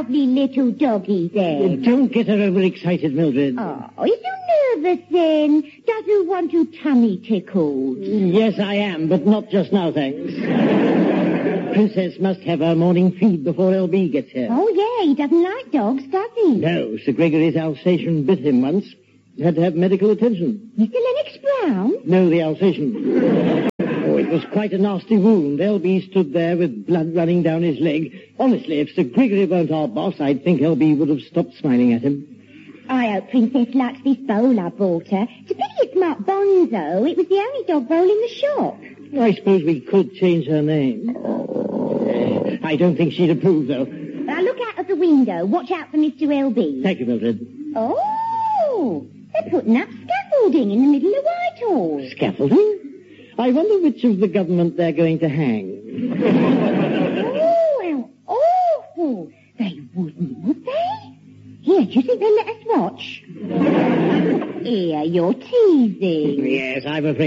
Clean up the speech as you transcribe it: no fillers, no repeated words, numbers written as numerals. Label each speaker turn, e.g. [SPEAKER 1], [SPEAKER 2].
[SPEAKER 1] lovely little doggy then?
[SPEAKER 2] Don't get her overexcited, Mildred.
[SPEAKER 1] Oh, is you nervous then? Does you want your tummy tickled?
[SPEAKER 2] Yes, I am, but not just now, thanks. Princess must have her morning feed before LB gets here.
[SPEAKER 1] Oh, yeah, he doesn't like dogs, does he?
[SPEAKER 2] No, Sir Gregory's Alsatian bit him once. Had to have medical attention.
[SPEAKER 1] Mr. Lennox Brown?
[SPEAKER 2] No, the Alsatian. Oh, it was quite a nasty wound. LB stood there with blood running down his leg. Honestly, if Sir Gregory weren't our boss, I'd think LB would have stopped smiling at him.
[SPEAKER 1] I hope Princess likes this bowl I bought her. It's a pity it's marked Bonzo. It was the only dog bowl in the shop.
[SPEAKER 2] I suppose we could change her name. I don't think she'd approve, though.
[SPEAKER 1] Now look out of the window. Watch out for Mr. LB.
[SPEAKER 2] Thank you, Mildred.
[SPEAKER 1] Oh, they're putting up scaffolding in the middle of Whitehall.
[SPEAKER 2] Scaffolding? I wonder which of the government they're going to hang.
[SPEAKER 1] Oh, how awful. They wouldn't, would they? Here, do you think they'll let us watch? Here, you're teasing.
[SPEAKER 2] Yes, I'm afraid